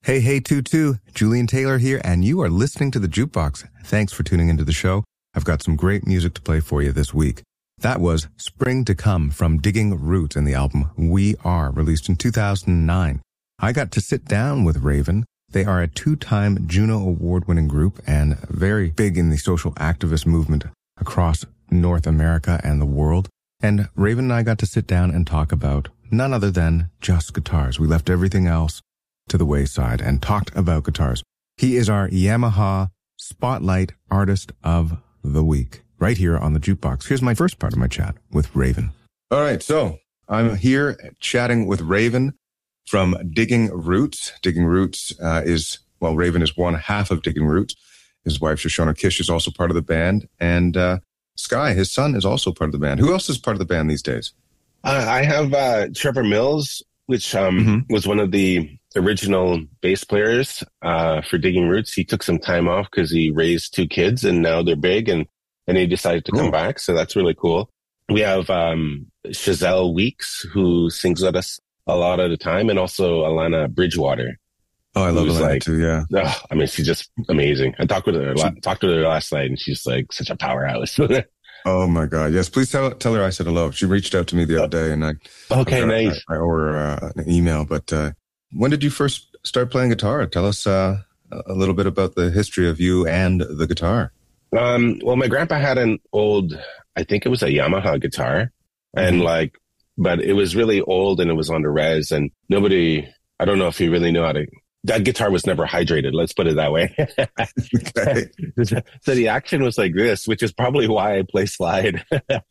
Hey, hey, Tutu. Julian Taylor here, and you are listening to The Jukebox. Thanks for tuning into the show. I've got some great music to play for you this week. That was Spring to Come from Digging Roots in the album We Are, released in 2009. I got to sit down with Raven. They are a 2-time Juno Award-winning group and very big in the social activist movement across North America and the world. And Raven and I got to sit down and talk about none other than just guitars. We left everything else to the wayside and talked about guitars. He is our Yamaha Spotlight Artist of the Week right here on The Jukebox. Here's my first part of my chat with Raven. All right, so I'm here chatting with Raven from Digging Roots. Digging Roots Raven is one half of Digging Roots. His wife, Shoshona Kish, is also part of the band. And Sky, his son, is also part of the band. Who else is part of the band these days? I have Trevor Mills, which was one of the original bass players for Digging Roots. He took some time off because he raised 2 kids and now they're big and he decided to come back. So that's really cool. We have Chazelle Weeks, who sings with us a lot of the time, and also Alana Bridgewater. Oh, I love Alana too, yeah. Oh, I mean, she's just amazing. I talked with her last night and she's like such a powerhouse. Oh my God. Yes. Please tell her I said hello. She reached out to me the other day and nice. I owe her an email, but when did you first start playing guitar? Tell us a little bit about the history of you and the guitar. Well, my grandpa had an old, I think it was a Yamaha guitar, and but it was really old and it was on the res, and I don't know if he really knew how to. That guitar was never hydrated. Let's put it that way. Okay. So the action was like this, which is probably why I play slide.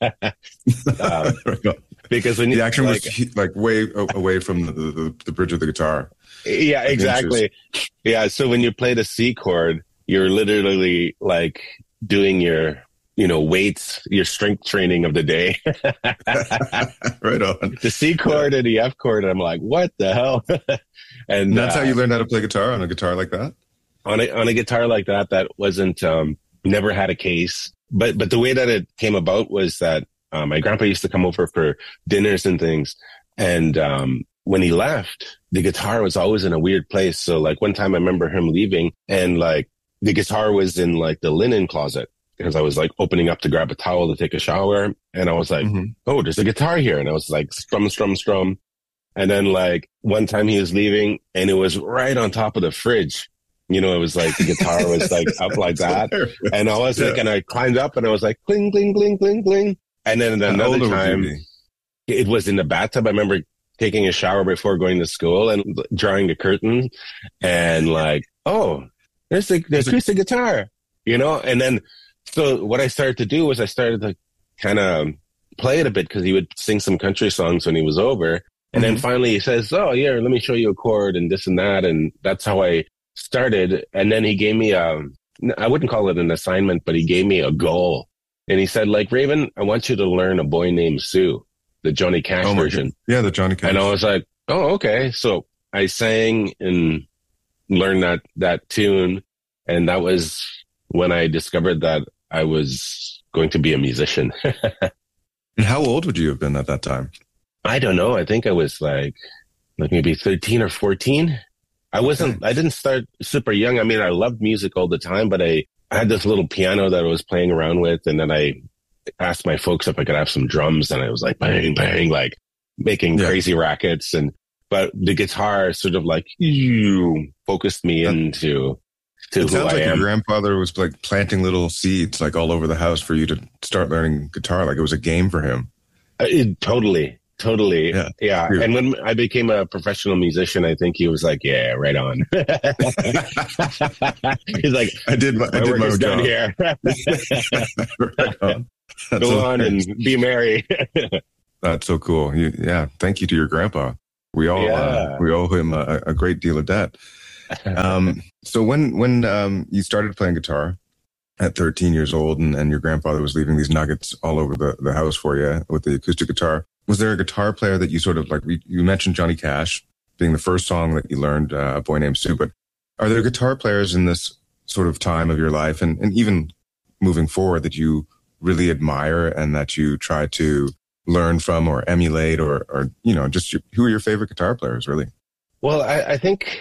Because when the action was way away from the bridge of the guitar. Yeah, exactly. Yeah. So when you play the C chord, you're literally like doing your, weights, your strength training of the day. Right on. The C chord and the F chord. And I'm like, what the hell? And that's how you learned how to play guitar, on a guitar like that? On a guitar like that wasn't, never had a case. But the way that it came about was that my grandpa used to come over for dinners and things. And when he left, the guitar was always in a weird place. So like one time I remember him leaving and like the guitar was in like the linen closet because I was like opening up to grab a towel to take a shower. And I was like, oh, there's a guitar here. And I was like, strum. And then like one time he was leaving and it was right on top of the fridge. It was like the guitar was like up like that. And I was like, and I climbed up and I was like, cling, cling, cling, cling, cling. And then another time it was in the bathtub. I remember taking a shower before going to school and drawing the curtain and like, oh, there's the acoustic guitar, And then, so what I started to do was I started to kind of play it a bit because he would sing some country songs when he was over. And then finally he says, oh, yeah, let me show you a chord and this and that. And that's how I started. And then he gave me I wouldn't call it an assignment, but he gave me a goal. And he said, like, Raven, I want you to learn A Boy Named Sue, the Johnny Cash version. Yeah, the Johnny Cash. And I was like, oh, okay. So I sang and learned that tune. And that was when I discovered that I was going to be a musician. And how old would you have been at that time? I don't know. I think I was like maybe 13 or 14. I didn't start super young. I mean, I loved music all the time, but I had this little piano that I was playing around with. And then I asked my folks if I could have some drums, and I was like, bang, bang, like making crazy rackets. But the guitar sort of like focused me into who I am. It sounds like your grandfather was like planting little seeds like all over the house for you to start learning guitar. Like it was a game for him. Totally. Yeah. And when I became a professional musician, I think he was like, yeah, right on. He's like, I did my job down here. Right on. Go on and be merry. That's so cool. Thank you to your grandpa. We all we owe him a great deal of debt. So when you started playing guitar at 13 years old and your grandfather was leaving these nuggets all over the house for you with the acoustic guitar, was there a guitar player that you sort of like, you mentioned Johnny Cash being the first song that you learned, A Boy Named Sue, but are there guitar players in this sort of time of your life and even moving forward that you really admire and that you try to learn from or emulate or just who are your favorite guitar players really? Well, I think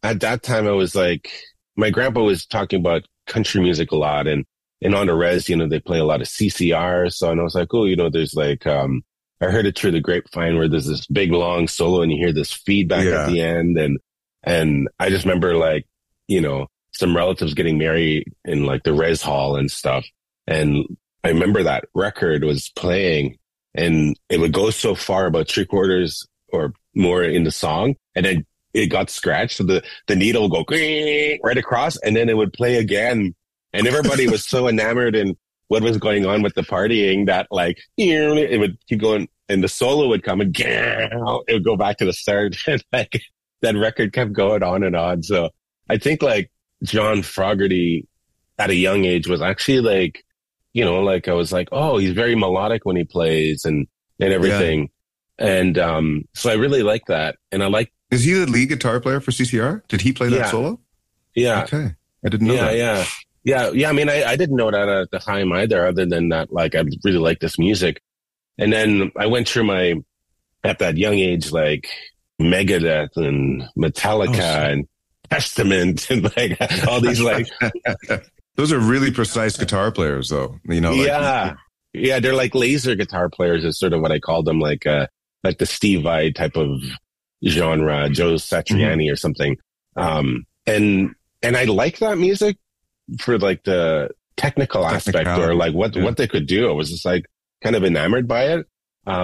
at that time I was like, my grandpa was talking about country music a lot, and on the res, they play a lot of CCR. So, and I was like, oh, there's like, I heard it through the grapevine where there's this big long solo and you hear this feedback at the end. And I just remember like, some relatives getting married in like the res hall and stuff. And I remember that record was playing and it would go so far, about 3/4 or more in the song. And then it got scratched. So the needle would go right across and then it would play again. And everybody was so enamored in what was going on with the partying that like, it would keep going and the solo would come and it would go back to the start. And like that record kept going on and on. So I think like John Fogerty at a young age was actually like, like I was like, oh, he's very melodic when he plays and everything. Yeah. And so I really like that. And I like. Is he the lead guitar player for CCR? Did he play that solo? Yeah. Okay. I didn't know that. Yeah. I mean, I didn't know that at the time either, other than that, like, I really like this music. And then I went through at that young age, like Megadeth and Metallica and Testament and like all these like. Those are really precise guitar players though. Yeah, they're like laser guitar players is sort of what I call them, like the Steve Vai type of genre, Joe Satriani or something. And I like that music for like the technical aspect or like what they could do. I was just like kind of enamored by it.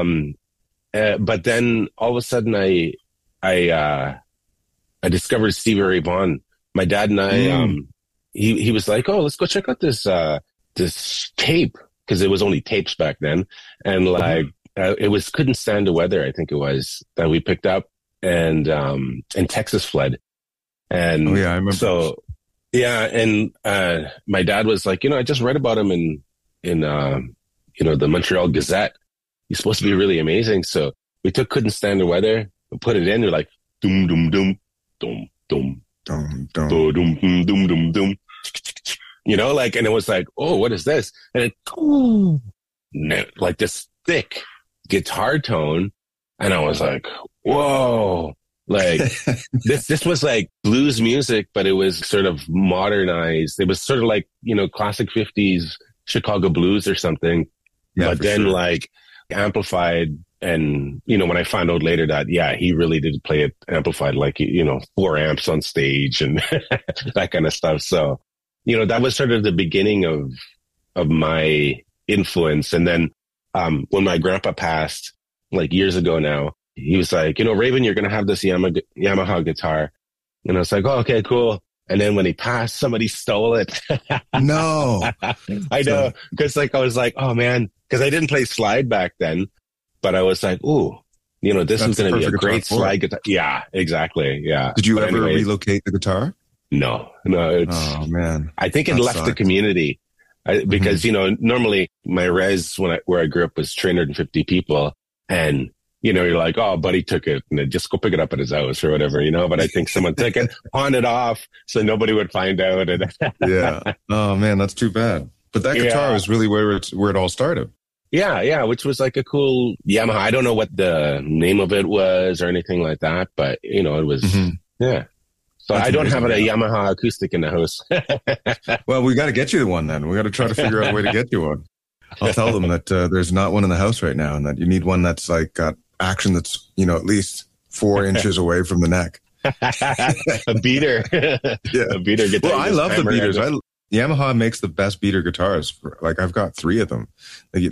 But then all of a sudden I discovered Stevie Ray Vaughan. My dad and I, he was like, oh, let's go check out this tape. Cause it was only tapes back then. And like, it was Couldn't Stand the Weather. I think it was that we picked up and Texas Flood. And I remember. So yeah. And, my dad was like, I just read about him in the Montreal Gazette. He's supposed to be really amazing. So we took Couldn't Stand the Weather and put it in. We're like, doom, doom, doom, doom, doom, doom, doom, doom, doom, doom, doom, doom. Like, and it was like, oh, what is this? And it, like this thick guitar tone. And I was like, whoa, like this was like blues music, but it was sort of modernized. It was sort of like, classic 50s Chicago blues or something. Yeah, but then like amplified. And, when I found out later that, he really did play it amplified, like, 4 amps on stage and that kind of stuff. So, that was sort of the beginning of my influence. And then, when my grandpa passed like years ago now, he was like, Raven, you're going to have this Yamaha guitar. And I was like, oh, okay, cool. And then when he passed, somebody stole it. No. I know. Cause like, I was like, oh man, cause I didn't play slide back then. But I was like, ooh, this is going to be a great slide guitar. Yeah, exactly. Yeah. Did you ever relocate the guitar? No. Oh man. I think it left the community because, normally my res where I grew up was 350 people and, you're like, oh, buddy took it and just go pick it up at his house or whatever, but I think someone took it, pawned it off so nobody would find out. And yeah. Oh man, that's too bad. But that guitar was really where it all started. Yeah, which was like a cool Yamaha. I don't know what the name of it was or anything like that, but it was, yeah. So that's I don't have a Yamaha acoustic in the house. Well, we got to get you one then. We got to try to figure out a way to get you one. I'll tell them that there's not one in the house right now and that you need one that's like got action that's, at least 4 inches away from the neck. A beater. Yeah. A beater guitar. Well, I love the beaters. Yamaha makes the best beater guitars. Like I've got 3 of them. You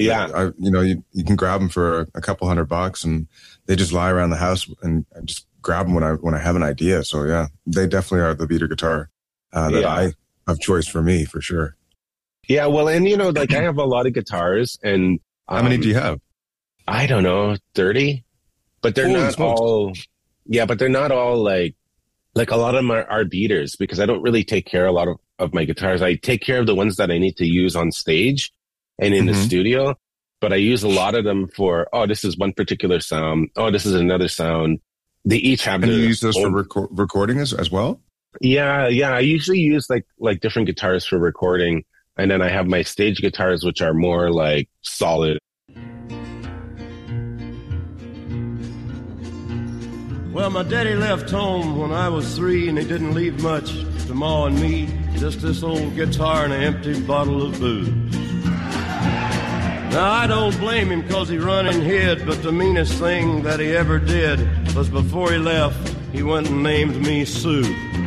can grab them for a couple $100 and they just lie around the house and I just grab them when I have an idea. So yeah, they definitely are the beater guitar I have choice for me for sure. Yeah. Well, and like I have a lot of guitars and how many do you have? I don't know, 30, but they're not all. Yeah, but they're not all like a lot of them are beaters because I don't really take care of a lot of my guitars. I take care of the ones that I need to use on stage and in the studio, but I use a lot of them for, oh, this is one particular sound. Oh, this is another sound. They each have and you use those for recording as well? Yeah. I usually use like different guitars for recording. And then I have my stage guitars, which are more like solid. Well, my daddy left home when I was 3, and he didn't leave much to Ma and me, just this old guitar and an empty bottle of booze. Now, I don't blame him 'cause he run and hid, but the meanest thing that he ever did was before he left, he went and named me Sue.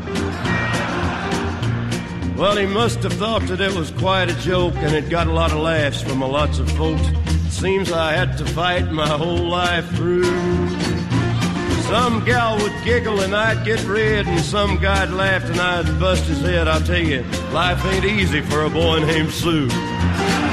Well, he must have thought that it was quite a joke, and it got a lot of laughs from lots of folks. Seems I had to fight my whole life through. Some gal would giggle and I'd get red, and some guy'd laugh and I'd bust his head. I'll tell you, life ain't easy for a boy named Sue.